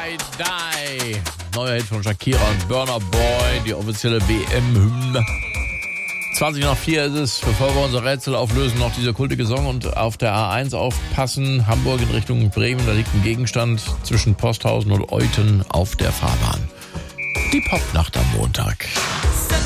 Die. Neuer Hit von Shakira und Burna Boy, die offizielle WM-Hymne. 4:20 ist es, bevor wir unser Rätsel auflösen, noch dieser kultige Song und auf der A1 aufpassen. Hamburg in Richtung Bremen, da liegt ein Gegenstand zwischen Posthausen und Euthen auf der Fahrbahn. Die Popnacht am Montag.